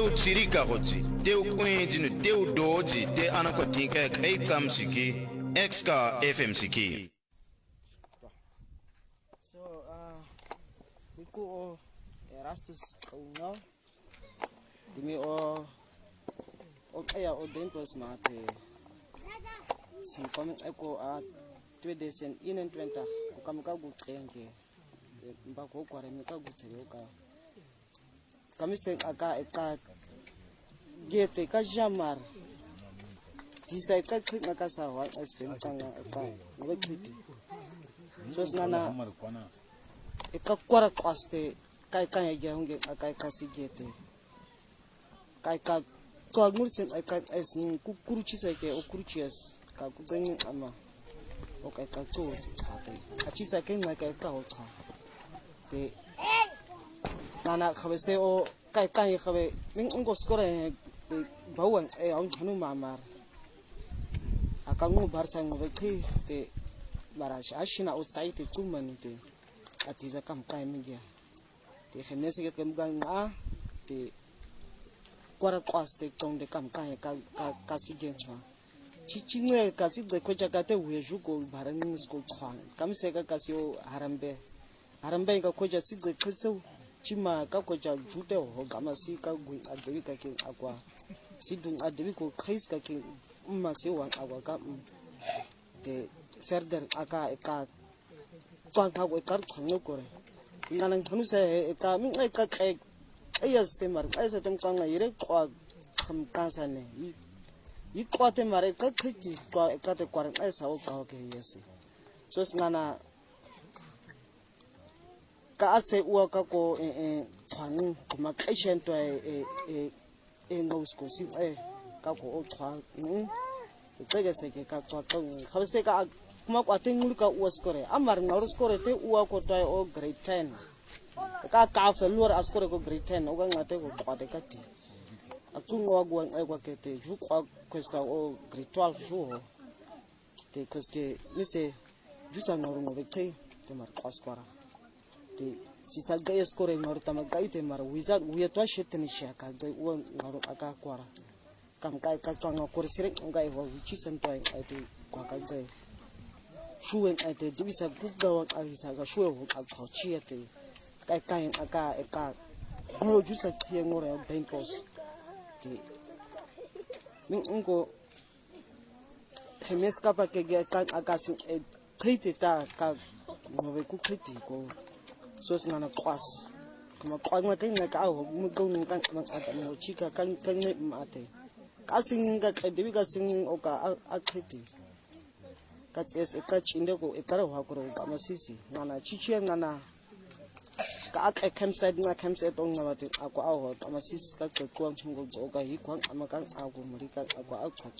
teu chirika goji teu kwenji teu doji te anakwatinka kaitsam siki exka fm siki. So we go Erastus no dimi o kaya o dentos mate sim komen eko a 2021 ko kamka gutrenge mba ko kware mka gutrenge ka kamise aka gete ka jamar disai ka khina ka sa wa astem tanga ka ngobiti so snana eka kwara kwaste kai kai ya hunge kai ka sigete kai ka to agmursen eka esni kukuruchi sake okuruchias ka kubengi ama o kai ka to achisa ken na kai ka hota te nana khabese o kai kai khabe min ngo skore bawan e on hanu mamar akangu barsa ngo beki te barash ashina outside kumani te atiza kam kai mingia te khenesi ke kamganga te kwara kwaste tonde kam kai ka sigenwa chichinwe kasi de koja kate huejuko barani sko khwan kamseka kasi o harambe ka koja sidde khutsu chima ka koja jute ho gamasi ka gui adebi ka ke akwa sidung adebi ko khais ka ke umma se wan akwa ka te further aka twang ha ko kar khonyo kore nganan thanu se ka min ai ka kai ayas te mar ai sa tum kanga ire kwa kham kansa ne yi kwate mare ka khiti kwa ka te kwaran ai sa o ka ke yesi so ngana ka ase uwa ka ko twang kuma kaishen to ngos ko si ka ko o twang tsege se ke ka kwa ka khabse ka kuma kwate ngul ka uwa skore amar ngor skore te uwa ko to o grade 10 ka felur askore ko grade 10 o ga ngate ko kwate ka ti akungo wa gwan ai kwa kete ju kwa questa o grade 12 ju te koske mise ju sa ngor ngo te mar kwaskwara te si sa ga skore ngor ta magai te mar wizard wi to shetni shaka ga o ngor aka kwara kam kai ka twanga korsire ngai ho chi santo ai te kwa ka ga shuwen ai te dibisa gugga wa ai ga shuwe ho ka chi te kai kai aka go ju sa ki ngor ya dentos te min ngo femes ka pa ke ga aka sin khite ta ka ngobe ku khiti ko so sna na kwas kuma kwanga kai na ka ho mu go ni kan ata mo chika kan ne mate ka sin ga debi ka sin o ka akhiti ka tsese ka chinde ko e kare wa ko ba masisi ngana chichie ngana ka campsite na campsite on ngabati akwa aho ba masisi ka ko ngo go ka hi kwang amakan ako muri ka akwa akwa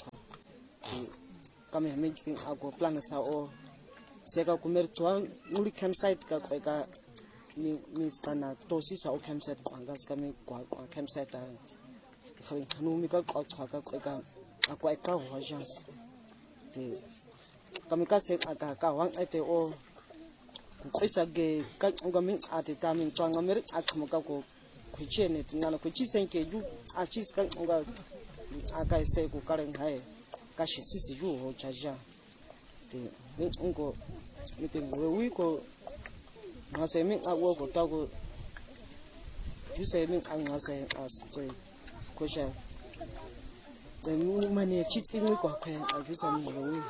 ka me making ako plan sa o seka kumer tuang nguli campsite ka ka mi stana tosi sa o campsite kwangas kami kwa campsite ta khawi khanu mi ka kwa ka akwa ka ho agence te kami ka se ka wang ete o kwisa ge ka ngamin ate tamin twang amer akmo ka ko khuchene tingana khuchi senke ju achis ka nga aka se ko karen hai ka shi sisi ju ho chaja te ngo mite wi ko ma se min awo ko ta ko ju se min an ma se as te ko sha te mu mane chi tsi mi ko kwen a ju sa mi wi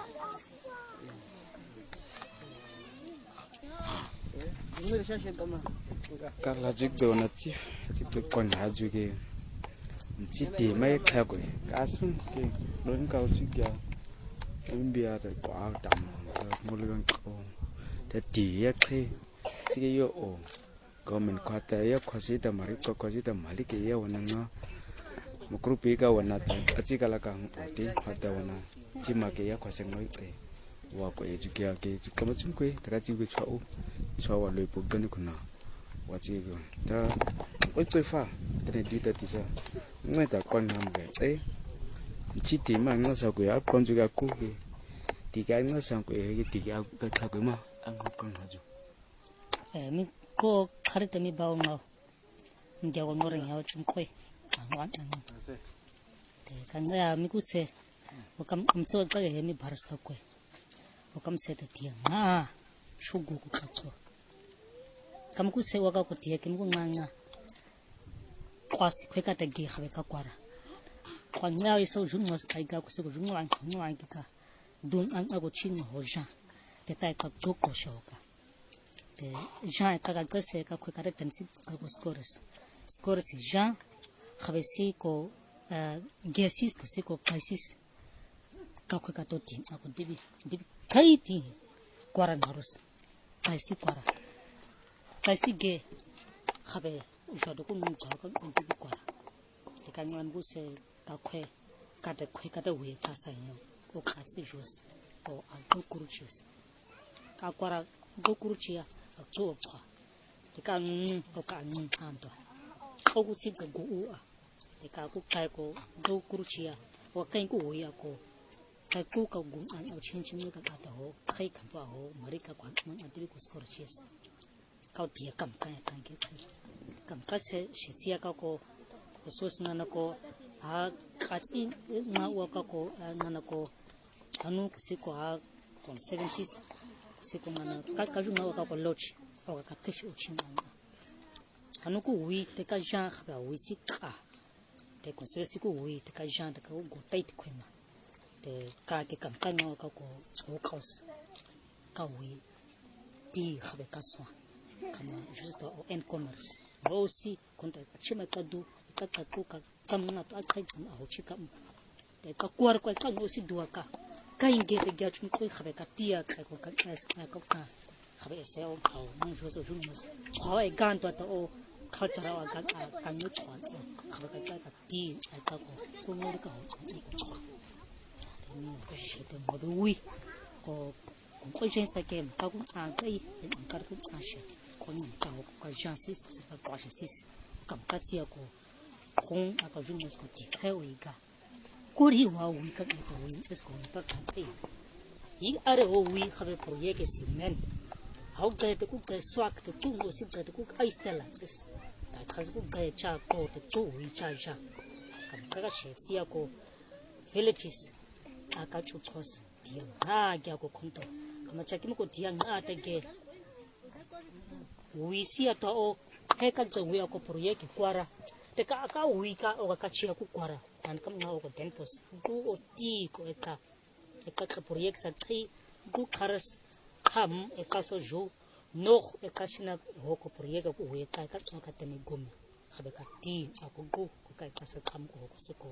Karla juk do natif ti kon haju ke ti ti mai kha ko kasun ke don ka usi ya mbia ta kwa dam muligan ko ta ti ya khe ti yo o government kwa ta ya khosi ta mari ko khosi ta mali ke ya wana no mukrupi ka wana ta achi kala ka ti hata wana ti ma ke ya khosi ngoi pe wa ko eju ke kama chum ko ta ji ko chwa wa le po gani kuna wa ji go ta oi choi fa ta ne di ta ti sa ngai ta kon nam ge chi ti ma nga sa ko ya kon ju ga ku ke ti ga nga sa ko e ti ga ka ta ko ma an kon ha ju mi ko khare ta mi ba no ndia ko ngore ha chum ko angwan te kanga mi ku se wakam umtso ka ye mi baras ka kwe wakam se te tia nga shugu ku ka tso kam ku se waka ku tia kim ku nga kwasi kwe ka te ge khabe ka kwara kwa nga iso junwa sai ka ku se ku junwa ka dun an ago chin ho ja te tai ka to ko shoka te ja ka ka se ka kwe ka te tensi ko scores ja khabe si ko gases ko se ko crisis ka kwe ka to tin ako dibi kai ti kwara narus kai si kwara kai si ge khabe jodo ko nung ka dibi kwara te ka nwan bu se ka kwe ka te we ka sa yo o ka si jos o a go kuruchis ka kwara go kuruchia a to pa te ka o ka ando o ku si go u a te ka ku kai ko go kuruchia o kai ku we ya ko kai ku ka gu an o chin ka ta ho kai ka pa ho mari ka kwan an adri ko skor chis ka ti kam ka ge kam ka se shitsia ka ko sos na ko a katsi na wa ka ko na ko anu ku se ko a kon 76 se ko na ka ju na wa ka ko loch o ka kish o chin anu ku wi te ka jan ba wi si ka te ko se si ku wi te ka jan te ka go tai te kwema te ka ke kam ka no ka ko o kaus ka wi ti khabe ka so kama juste au en commerce aussi quand chima ka du ka ku ka samna to ka au chika te ka kwar ko ka no si duwa ka inge te ga chum ko khabe ka tia ka ko ka ka khabe se o ka mon joso jumus ko e gan to o culture wa ka no chwa khabe ka ti ka ko no ka ko shete modui ko jensa ke ka ku a kai en ka ku a she ko ni ka ko jansis ko se ka ko jansis kam ka tia ko kon aka jumus ko ti kai o iga kuri wa wi ka to wi es ko ta ka te I are o wi khabe project si men how ga te ku ka swak te tu no si te ku ai stela es ta khaz ku ga cha ko te tu wi cha cha kam ka she tia ko villages aka chutos dia na ga ko konto kama chakimo ko dia na ta ge wi si ato o he ka zo wi ko project kwara te ka wi ka o ka chia ku kwara an kam na o ko tempos ku o ti ko eta e ka project sa tri ku kharas ham e ka so jo no e ka shina ho ko project ku wi ka ka te ni gum khabe ka ti ako ku ka sa kam ko se ko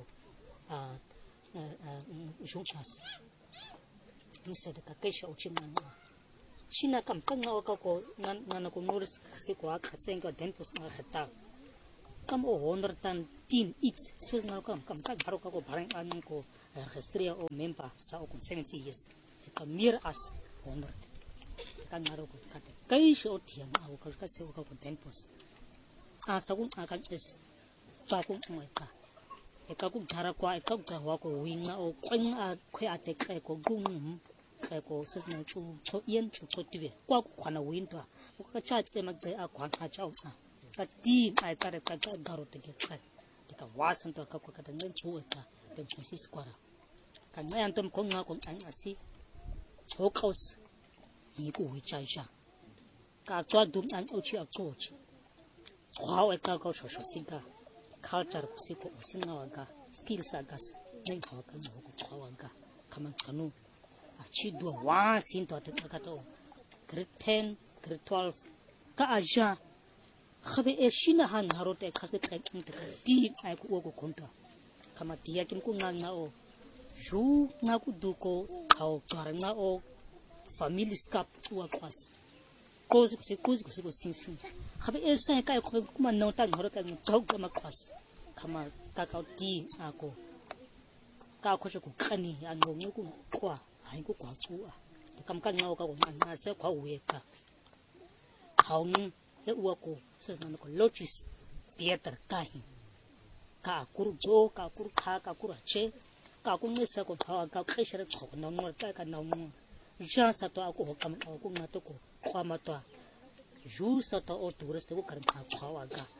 juntas nse de ka kesha uchina shina kam tanga ka ko nan ko nurs se ko ak tsenga tempos na khata kam o honor tan tin it's sus na kam ka baro ka ko barang an ko registria o member sa o 70 years ka mir as honor ka ngaro ko ka kesha o tian a ka se ko tempos a sagun akan es pa ko ka e ka ku dhara kwa e ka wa ko winga o kwanga khwe ate ka ko gum ka ko sesna chu to yen chu to tibe kwa ku khana winta ko ka cha tse ma tse a kwa ka cha utsa ka ti ai ka re ka garo te ke ka te ka wasan to ka ko ka ngen chu ka te physics kwara ka ngayan tom ko nga ko an asi ho kaus yi ku wi cha cha ka twa dum an o chi a ko chi kwa e ka ko sho singa culture ko siko usinga waga skills agas nei hawaka no ko chawaga kama kanu achi do wa sin to ta to grade 10 grade 12 ka aja khabe e shina han harote khase ka ti ai ko ko konta kama dia kim ku nga o ju na ku du ko haw karna o family skap wa kwas kozi ko sin khabe e sai kai ko kuma no ta ngoro ka jog ma kwas kama ka ti ako ka ko ko khani an no ku kwa ai ku kwa ku a kam ka ngao ka ko na se kwa we ka haung le u ko se na ko lochis pieter kai ka kur jo ka kur kha ka kur che ka ku ne se ko tha ka khishre ko no no ka na no ja sa to ako kam ko na to ko kwa ma to ju sa to o tourist ko kar ka kwa ga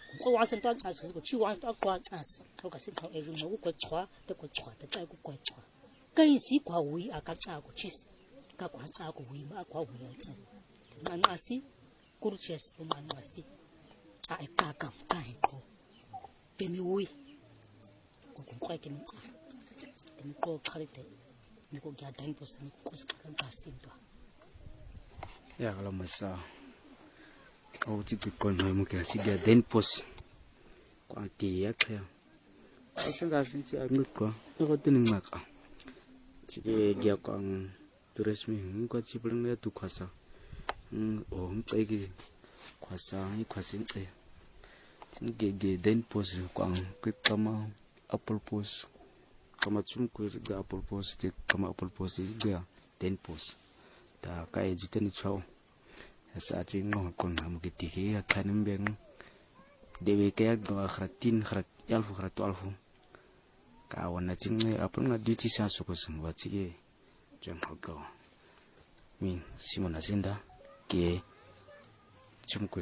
Go was and dog as she wants to go as. How can I every no go try the go try the guy go try. Can see qua we are got out cheese. Got what's out we are qua we are. Man, I see. Good chess, man, I see. I can't come. Go. Give me we. Go quite a minute. Then go carry it. You go get 10% cost gas into. Ya kalau masa kau citu kon mau mungkin asiga den pos kuanti ya kaya asing kasing ci angut ko ko tining maka sige gya kang turis mi ko ci belum ya tu khasa oh ngai khasa ni khasin e tin ge den pos kwang ke kama apple pos kama chum ko ga apple pos te kama apple pos ga den pos ta kai jiten chau sa chi ngo kon am ki ti ki khanim beng dewe ke ga khratin khrat alfu khratu alfu ka wana ching apun na di chi sa su ko sung wa chi ge jam ho go min simona zinda ke chumkwe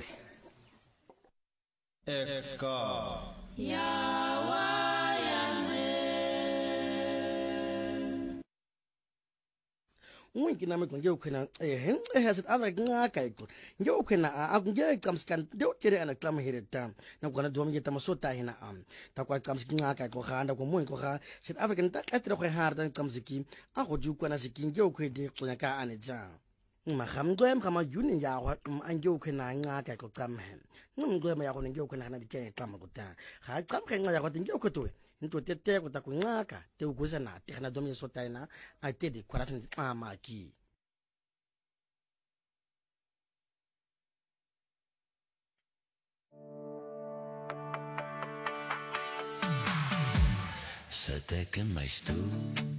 Exka Winki na mekon yo kwena has it avra nga kai ko yo kwena a nge comes kan do kere ana klam here tam na kona dom yeta masota hina ta kwa comes nga kai ko khanda ko mun ko kha sit african ta atra ko har dan comes ki a go ju kona sikin yo kwede ko ka ane ja ma kham go em khama yuni ya wa an yo kwena nga kai ko kam hen ngum go ma ya ko nge kwena na dike kam ko ta ha kam khen nga ya ko tin yo ko to into tete ko ta ku ngaka te uguza na te kana domi so taina a te de kwaratun amaki Sa teka mais tu